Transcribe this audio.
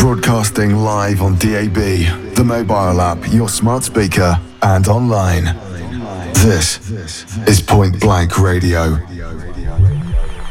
Broadcasting live on DAB, the mobile app, your smart speaker, and online. This is Point Blank Radio.